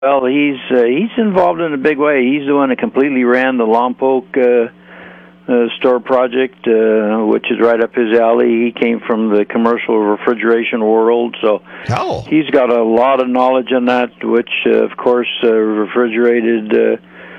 Well, he's involved in a big way. He's the one that completely ran the Lompoc store project, which is right up his alley. He came from the commercial refrigeration world, so he's got a lot of knowledge on that, which, of course, refrigerated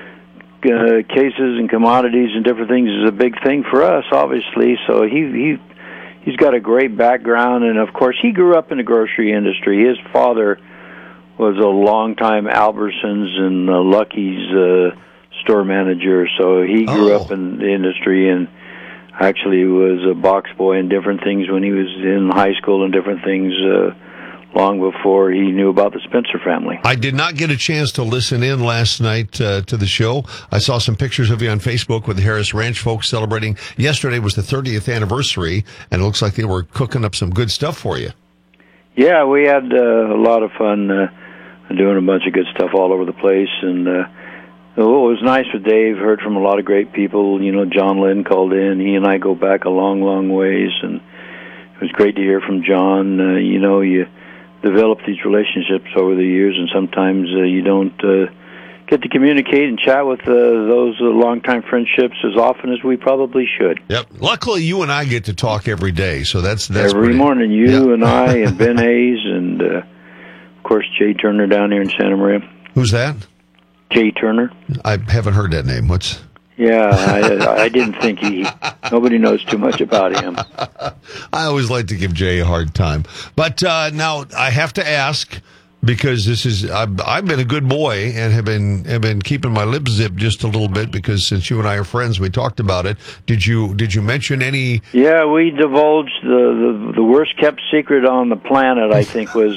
cases and commodities and different things is a big thing for us, obviously. So he's got a great background, and, of course, he grew up in the grocery industry. His father was a longtime Albertsons and Lucky's store manager, so he grew up in the industry and actually was a box boy and different things when he was in high school and different things long before he knew about the Spencer family. I did not get a chance to listen in last night to the show. I saw some pictures of you on Facebook with the Harris Ranch folks celebrating. Yesterday was the 30th anniversary, and it looks like they were cooking up some good stuff for you. Yeah, we had a lot of fun doing a bunch of good stuff all over the place, and it was nice with Dave. Heard from a lot of great people. You know, John Lynn called in. He and I go back a long, long ways, and it was great to hear from John. You know, you develop these relationships over the years, and sometimes you don't get to communicate and chat with those long-time friendships as often as we probably should. Yep. Luckily, you and I get to talk every day, so that's every morning. You and I and Ben Hayes and, of course, Jay Turner down here in Santa Maria. Who's that? Jay Turner. I haven't heard that name. What's... Yeah, I didn't think nobody knows too much about him. I always like to give Jay a hard time. But now I have to ask, because I've been a good boy and have been keeping my lips zipped just a little bit, because since you and I are friends, we talked about it. Did you mention any? Yeah, we divulged the worst kept secret on the planet, I think, was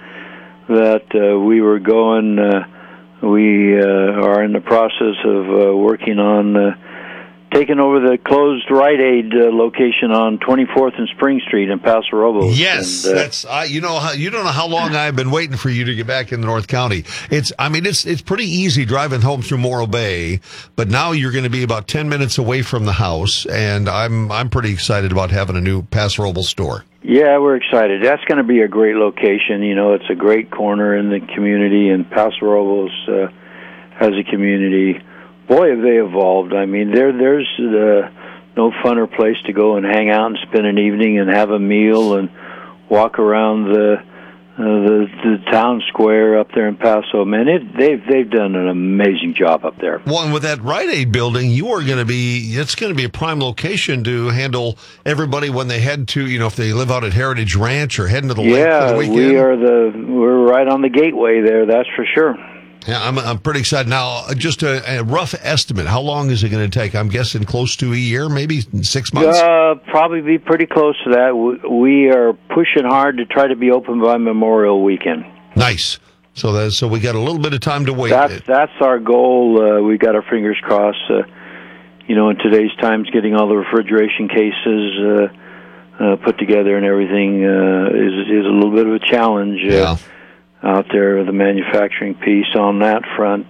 that we were going. We are in the process of working on taking over the closed Rite Aid location on 24th and Spring Street in Paso Robles. Yes, and, you don't know how long I've been waiting for you to get back in the North County. It's pretty easy driving home through Morro Bay, but now you're going to be about 10 minutes away from the house, and I'm pretty excited about having a new Paso Robles store. Yeah, we're excited. That's going to be a great location. You know, it's a great corner in the community, and Paso Robles as a community, boy, have they evolved. I mean, there's no funner place to go and hang out and spend an evening and have a meal and walk around the town square up there in Paso. Man, they've done an amazing job up there. Well, and with that Rite Aid building, it's going to be a prime location to handle everybody when they head to, if they live out at Heritage Ranch or heading to the lake for the weekend. We're right on the gateway there, that's for sure. Yeah, I'm pretty excited. Now, just a rough estimate, how long is it going to take? I'm guessing close to a year, maybe 6 months? Probably be pretty close to that. We are pushing hard to try to be open by Memorial Weekend. Nice. So we got a little bit of time to wait. That's our goal. We got our fingers crossed. In today's times, getting all the refrigeration cases put together and everything is a little bit of a challenge. Yeah. Out there, the manufacturing piece on that front,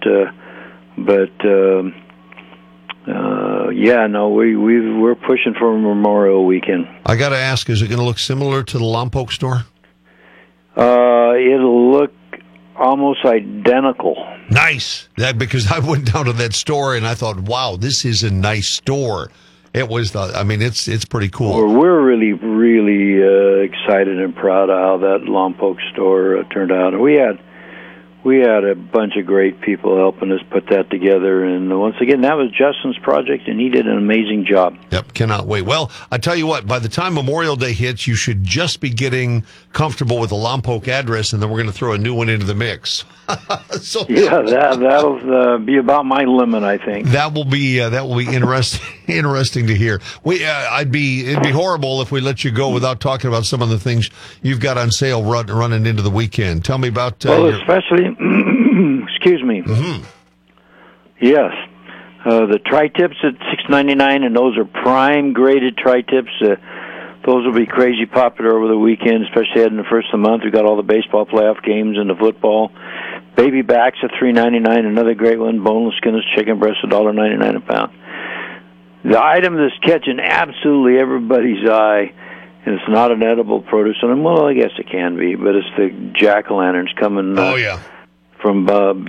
we're pushing for Memorial Weekend. I got to ask, is it going to look similar to the Lompoc store? It'll look almost identical. Nice. Because I went down to that store and I thought, wow, this is a nice store. It was, it's pretty cool. Well, we're really, really excited and proud of how that Lompoc store turned out. And we had a bunch of great people helping us put that together. And once again, that was Justin's project, and he did an amazing job. Yep, cannot wait. Well, I tell you what, by the time Memorial Day hits, you should just be getting comfortable with the Lompoc address, and then we're going to throw a new one into the mix. That'll be about my limit, I think. That will be interesting to hear. It'd be horrible if we let you go without talking about some of the things you've got on sale running into the weekend. Tell me about. Especially, excuse me. Mm-hmm. Yes, the tri-tips at $6.99, and those are prime graded tri-tips. Those will be crazy popular over the weekend, especially heading the first of the month. We've got all the baseball playoff games and the football. Baby backs at $3.99, another great one. Boneless, skinless chicken breast, $1.99 a pound. The item that's catching absolutely everybody's eye, and it's not an edible produce, and well, I guess it can be, but it's the jack-o'-lanterns coming. from